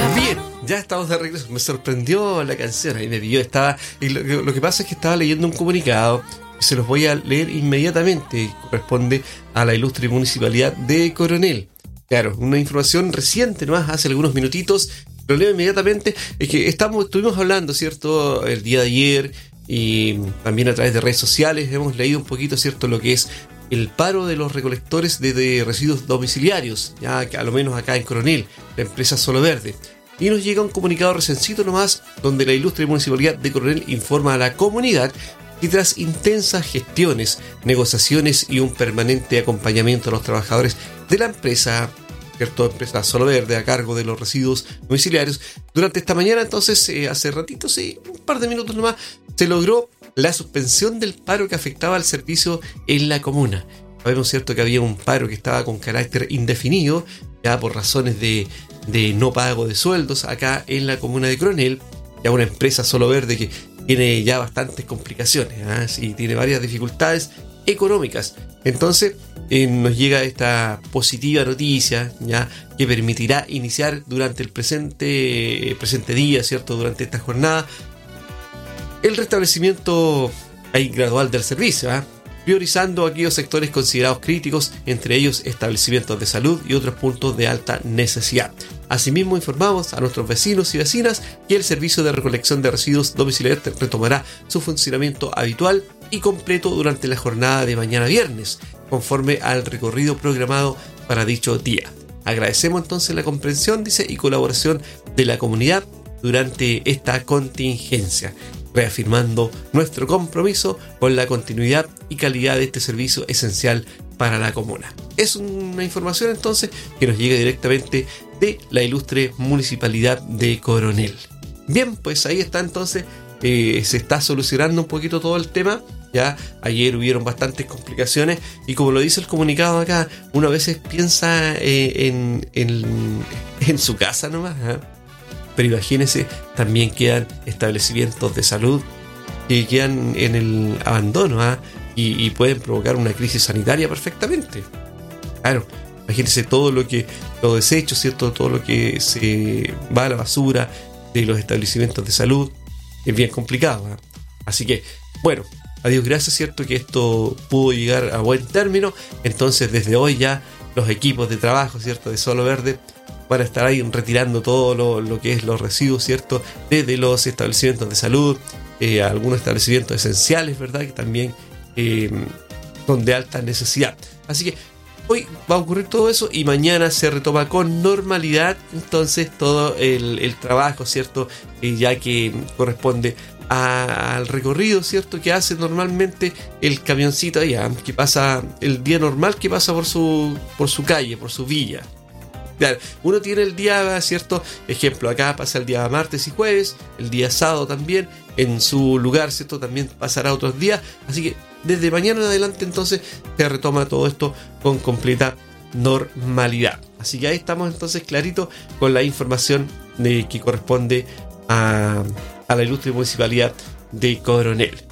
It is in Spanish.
Bien, ya estamos de regreso. Me sorprendió la canción, ahí me pilló. Lo que pasa es que estaba leyendo un comunicado y se los voy a leer inmediatamente. Corresponde a la ilustre municipalidad de Coronel. Claro, una información reciente, nomás hace algunos minutitos. Lo leo inmediatamente. Es que estuvimos hablando, ¿cierto?, el día de ayer y también a través de redes sociales hemos leído un poquito, ¿cierto?, lo que es el paro de los recolectores de residuos domiciliarios, ya que a lo menos acá en Coronel, la empresa Solo Verde. Y nos llega un comunicado recencito nomás, donde la ilustre municipalidad de Coronel informa a la comunidad que tras intensas gestiones, negociaciones y un permanente acompañamiento a los trabajadores de la empresa, ¿cierto?, empresa Solo Verde a cargo de los residuos domiciliarios, durante esta mañana, entonces, hace ratito, sí, un par de minutos nomás, se logró la suspensión del paro que afectaba al servicio en la comuna. Sabemos, ¿cierto?, que había un paro que estaba con carácter indefinido, ya por razones de no pago de sueldos acá en la comuna de Coronel, ya una empresa Solo Verde que tiene ya bastantes complicaciones, sí, tiene varias dificultades económicas. Entonces nos llega esta positiva noticia, ya, que permitirá iniciar durante el presente día, ¿cierto?, durante esta jornada, el restablecimiento gradual del servicio, priorizando aquellos sectores considerados críticos, entre ellos establecimientos de salud y otros puntos de alta necesidad. Asimismo, informamos a nuestros vecinos y vecinas que el servicio de recolección de residuos domiciliarios retomará su funcionamiento habitual y completo durante la jornada de mañana viernes, conforme al recorrido programado para dicho día. Agradecemos entonces la comprensión, dice, y colaboración de la comunidad durante esta contingencia, reafirmando nuestro compromiso con la continuidad y calidad de este servicio esencial para la comuna. Es una información entonces que nos llega directamente de la ilustre municipalidad de Coronel. Bien, pues ahí está entonces, se está solucionando un poquito todo el tema. Ya ayer hubieron bastantes complicaciones y como lo dice el comunicado acá, uno a veces piensa en su casa nomás, pero imagínense, también quedan establecimientos de salud que quedan en el abandono, y pueden provocar una crisis sanitaria perfectamente. Claro, imagínense todo los desechos, ¿cierto?, todo lo que se va a la basura de los establecimientos de salud. Es bien complicado, Así que, bueno, a Dios gracias, ¿cierto?, que esto pudo llegar a buen término. Entonces, desde hoy ya los equipos de trabajo, ¿cierto?, de Solo Verde van a estar ahí retirando todo lo que es los residuos, ¿cierto?, desde los establecimientos de salud, algunos establecimientos esenciales, ¿verdad?, que también son de alta necesidad. Así que hoy va a ocurrir todo eso y mañana se retoma con normalidad entonces todo el trabajo, ¿cierto?, ya que corresponde al recorrido, ¿cierto?, que hace normalmente el camioncito allá, que pasa el día normal, que pasa por su calle, por su villa. Claro, uno tiene el día, ¿cierto? Ejemplo, acá pasa el día martes y jueves, el día sábado también, en su lugar, ¿cierto?, también pasará otros días, así que desde mañana en adelante entonces se retoma todo esto con completa normalidad. Así que ahí estamos entonces clarito con la información que corresponde a la ilustre municipalidad de Coronel.